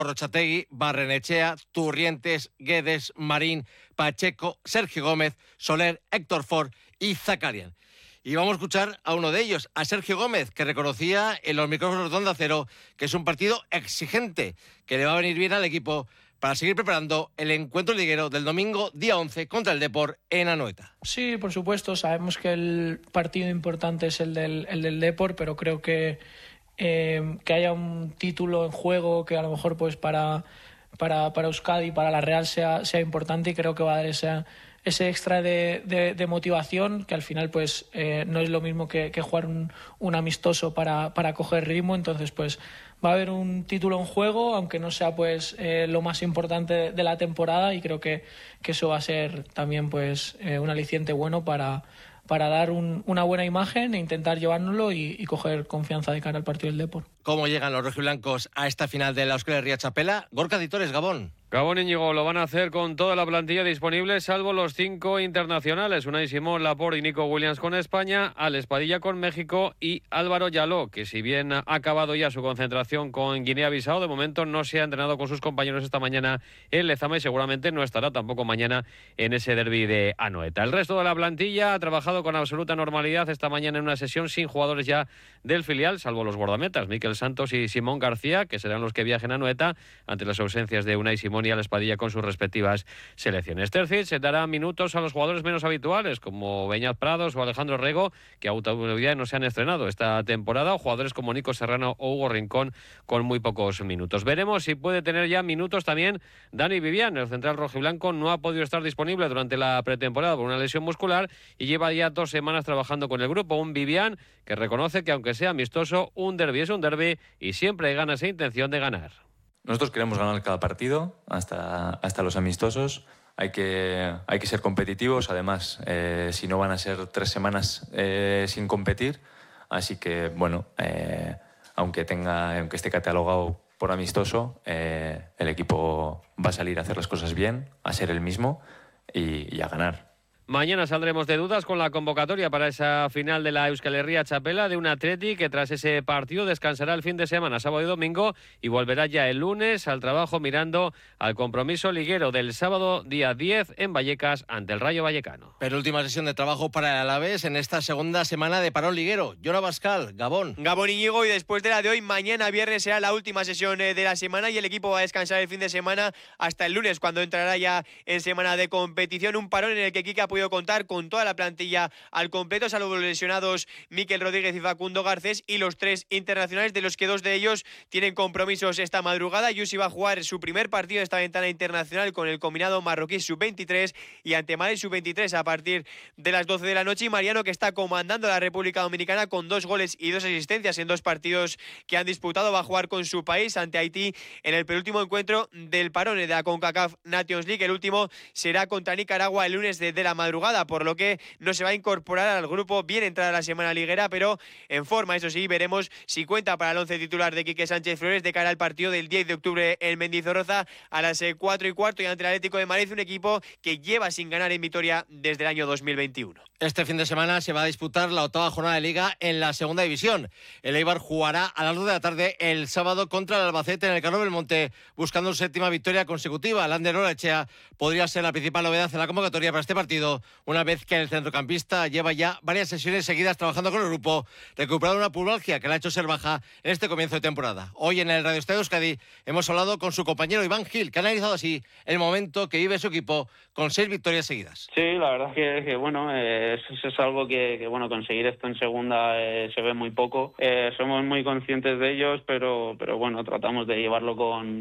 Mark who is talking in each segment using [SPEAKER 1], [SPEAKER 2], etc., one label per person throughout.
[SPEAKER 1] Rochategui, Barrenechea, Turrientes, Guedes, Marín, Pacheco, Sergio Gómez, Soler, Héctor Ford y Zakarian. Y vamos a escuchar a uno de ellos, a Sergio Gómez, que reconocía en los micrófonos de Onda Cero que es un partido exigente, que le va a venir bien al equipo para seguir preparando el encuentro liguero del domingo día 11 contra el Depor en Anoeta.
[SPEAKER 2] Sí, por supuesto, sabemos que el partido importante es el del Depor, pero creo que haya un título en juego que a lo mejor pues para Euskadi, para la Real sea importante, y creo que va a dar ese extra de motivación, que al final pues no es lo mismo que jugar un amistoso para coger ritmo. Entonces pues va a haber un título en juego, aunque no sea pues lo más importante de la temporada, y creo que eso va a ser también pues un aliciente bueno para dar una buena imagen e intentar llevárnoslo y coger confianza de cara al partido del Depor.
[SPEAKER 1] ¿Cómo llegan los rojiblancos a esta final de la Euskal Herria Txapela? Gorka Ditores, Gabón.
[SPEAKER 3] Gabón, Íñigo, lo van a hacer con toda la plantilla disponible, salvo los 5 internacionales: Unai Simón, Laporte y Nico Williams con España, Alex Padilla con México y Álvaro Yaló, que si bien ha acabado ya su concentración con Guinea-Bissau, de momento no se ha entrenado con sus compañeros esta mañana en Lezama y seguramente no estará tampoco mañana en ese derbi de Anoeta. El resto de la plantilla ha trabajado con absoluta normalidad esta mañana en una sesión sin jugadores ya del filial, salvo los guardametas, Mikel Santos y Simón García, que serán los que viajen a Anoeta ante las ausencias de Unai Simón y Alex Padilla con sus respectivas selecciones. Terzic se dará minutos a los jugadores menos habituales, como Beñat Prados o Alejandro Rego, que a autoridad no se han estrenado esta temporada, o jugadores como Nico Serrano o Hugo Rincón con muy pocos minutos. Veremos si puede tener ya minutos también Dani Vivian. El central rojiblanco no ha podido estar disponible durante la pretemporada por una lesión muscular y lleva ya 2 semanas trabajando con el grupo. Un Vivian que reconoce que aunque sea amistoso, un derbi es un derbi y siempre hay ganas e intención de ganar.
[SPEAKER 4] Nosotros queremos ganar cada partido, hasta los amistosos. Hay que ser competitivos, además, si no van a ser 3 semanas sin competir. Así que, bueno, aunque esté catalogado por amistoso, el equipo va a salir a hacer las cosas bien, a ser el mismo y a ganar.
[SPEAKER 3] Mañana saldremos de dudas con la convocatoria para esa final de la Euskal Herria Txapela de un Athletic que tras ese partido descansará el fin de semana, sábado y domingo, y volverá ya el lunes al trabajo mirando al compromiso liguero del sábado día 10 en Vallecas ante el Rayo Vallecano.
[SPEAKER 1] Penúltima sesión de trabajo para el Alavés en esta segunda semana de parón liguero. Yona Bascal, Gabón.
[SPEAKER 5] Gabón, Íñigo, y después de la de hoy, mañana viernes será la última sesión de la semana y el equipo va a descansar el fin de semana hasta el lunes, cuando entrará ya en semana de competición. Un parón en el que Kike ha podido contar con toda la plantilla al completo, salvo los lesionados Mikel Rodríguez y Facundo Garcés, y los 3 internacionales, de los que 2 de ellos tienen compromisos esta madrugada. Yusi va a jugar su primer partido de esta ventana internacional con el combinado marroquí sub-23 y ante Mali sub-23 a partir de las 12 de la noche. Y Mariano, que está comandando la República Dominicana con 2 goles y 2 asistencias en 2 partidos que han disputado, va a jugar con su país ante Haití en el penúltimo encuentro del parón de la CONCACAF Nations League. El último será contra Nicaragua el lunes de la madrugada, por lo que no se va a incorporar al grupo bien entrada la semana liguera, pero en forma. Eso sí, veremos si cuenta para el 11 titular de Quique Sánchez Flores de cara al partido del 10 de octubre en Mendizorroza a las 4:15 y ante el Atlético de Madrid, un equipo que lleva sin ganar en Vitoria desde el año 2021.
[SPEAKER 1] Este fin de semana se va a disputar la 8ª jornada de Liga en la segunda división. El Eibar jugará a las 2 de la tarde el sábado contra el Albacete en el Carro Belmonte, buscando su 7ª victoria consecutiva. Lander Orechea podría ser la principal novedad en la convocatoria para este partido, una vez que el centrocampista lleva ya varias sesiones seguidas trabajando con el grupo, recuperando una pubalgia que le ha hecho ser baja en este comienzo de temporada. Hoy en el Radio Estadio Euskadi hemos hablado con su compañero Iván Gil, que ha analizado así el momento que vive su equipo con 6 victorias seguidas.
[SPEAKER 6] Sí, la verdad que bueno, eso es algo que bueno, conseguir esto en segunda se ve muy poco. Somos muy conscientes de ellos, pero bueno, tratamos de llevarlo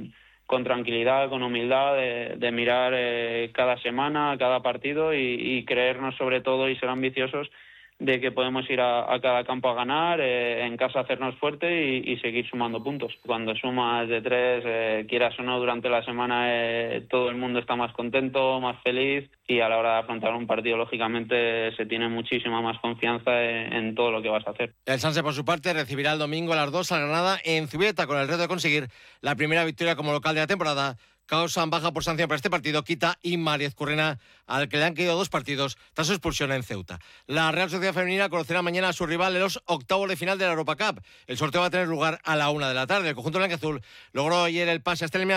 [SPEAKER 6] con tranquilidad, con humildad, de mirar cada semana, cada partido y creernos sobre todo y ser ambiciosos de que podemos ir a cada campo a ganar, en casa hacernos fuerte y seguir sumando puntos. Cuando sumas de 3, quieras o no, durante la semana todo el mundo está más contento, más feliz, y a la hora de afrontar un partido, lógicamente, se tiene muchísima más confianza en todo lo que vas a hacer.
[SPEAKER 1] El Sanse, por su parte, recibirá el domingo a las 2 al Granada en Zubieta, con el reto de conseguir la primera victoria como local de la temporada. Causan baja por sanción para este partido Quita y Mariez Currena, al que le han quedado 2 partidos tras su expulsión en Ceuta. La Real Sociedad Femenina conocerá mañana a su rival en los octavos de final de la Europa Cup. El sorteo va a tener lugar a la 1 de la tarde. El conjunto blanquiazul logró ayer el pase a esta eliminatoria